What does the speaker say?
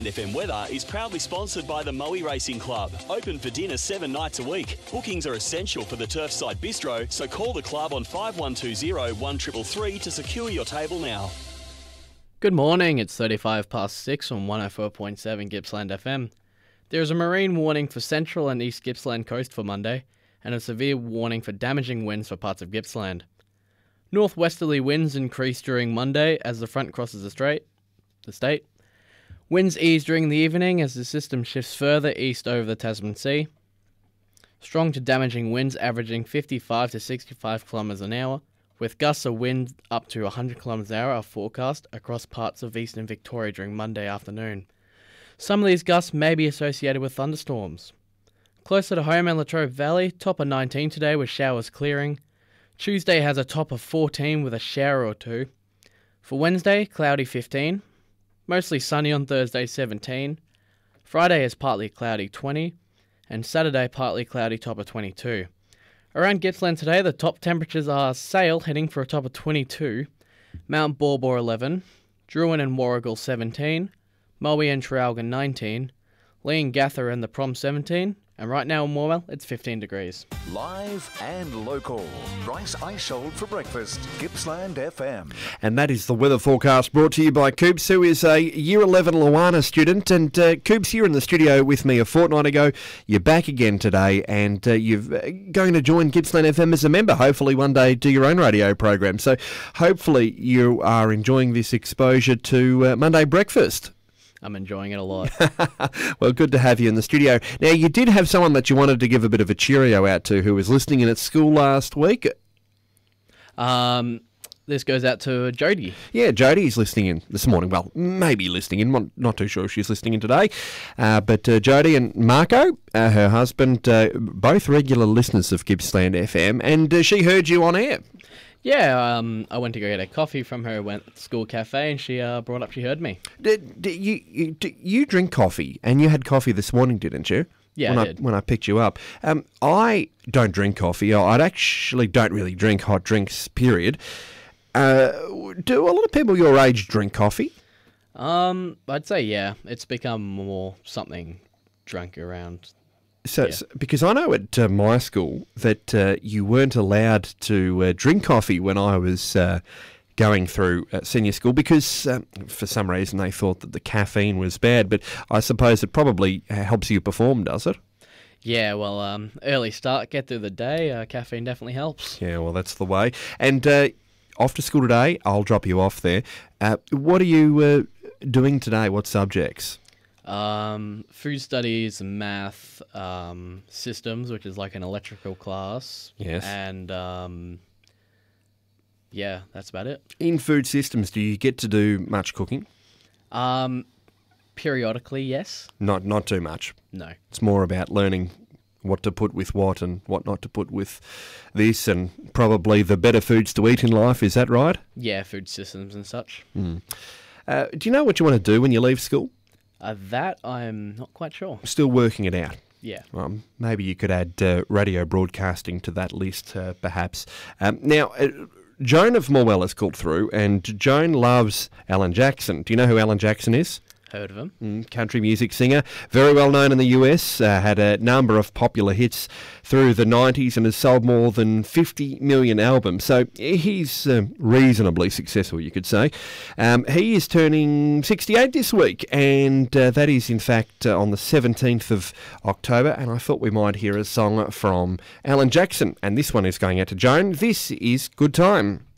FM Weather is proudly sponsored by the Moe Racing Club. Open for dinner 7 nights a week. Bookings are essential for the Turfside Bistro, so call the club on 5120 1333 to secure your table now. Good morning, it's 35 past 6 on 104.7 Gippsland FM. There is a marine warning for Central and East Gippsland coast for Monday, and a severe warning for damaging winds for parts of Gippsland. Northwesterly winds increase during Monday as the front crosses the state. Winds ease during the evening as the system shifts further east over the Tasman Sea. Strong to damaging winds averaging 55 to 65 km an hour, with gusts of wind up to 100 km an hour are forecast across parts of eastern Victoria during Monday afternoon. Some of these gusts may be associated with thunderstorms. Closer to home in Latrobe Valley, top of 19 today with showers clearing. Tuesday has a top of 14 with a shower or two. For Wednesday, cloudy 15. Mostly sunny on Thursday, 17. Friday is partly cloudy, 20. And Saturday, partly cloudy, top of 22. Around Gippsland today, the top temperatures are Sale, heading for a top of 22. Mount Baw 11. Druin and Warrigal, 17. Moe and Traralgon, 19. Lee and Gather and the Prom, 17. And right now in Morwell, it's 15 degrees. Live and local. Bryce Eishold for breakfast. Gippsland FM. And that is the weather forecast brought to you by Coops, who is a Year 11 Luana student. And Coops here in the studio with me a fortnight ago. You're back again today, and you're going to join Gippsland FM as a member. Hopefully one day do your own radio program. So hopefully you are enjoying this exposure to Monday breakfast. I'm enjoying it a lot. Well, good to have you in the studio. Now, you did have someone that you wanted to give a bit of a cheerio out to who was listening in at school last week. This goes out to Jodie. Yeah, Jodie's listening in this morning. Well, maybe listening in. Not too sure if she's listening in today. But Jodie and Marco, her husband, both regular listeners of Gippsland FM, and she heard you on air. Yeah, I went to go get a coffee from her, went to the school cafe, and she brought up she heard me. You drink coffee, and you had coffee this morning, didn't you? Yeah, I did. When I picked you up. I don't drink coffee. I actually don't really drink hot drinks, period. Do a lot of people your age drink coffee? I'd say, yeah. It's become more something drunk around. So, yeah. Because I know at my school that you weren't allowed to drink coffee when I was going through senior school because for some reason they thought that the caffeine was bad, but I suppose it probably helps you perform, does it? Yeah, well, early start, get through the day, caffeine definitely helps. Yeah, well, that's the way. And off to school today, I'll drop you off there. What are you doing today? What subjects? Food studies, math, systems, which is like an electrical class. Yes. And, yeah, that's about it. In food systems, do you get to do much cooking? Periodically, yes. Not too much. No. It's more about learning what to put with what and what not to put with this, and probably the better foods to eat in life. Is that right? Yeah, food systems and such. Mm. Do you know what you want to do when you leave school? That I'm not quite sure. Still working it out. Yeah. Maybe you could add radio broadcasting to that list, perhaps. Now, Joan of Morwell has called through, and Joan loves Alan Jackson. Do you know who Alan Jackson is? Heard of him. Country music singer, very well known in the US, had a number of popular hits through the 90s and has sold more than 50 million albums. So he's reasonably successful, you could say. He is turning 68 this week, and that is in fact on the 17th of October, and I thought we might hear a song from Alan Jackson, and this one is going out to Joan. This is Good Time.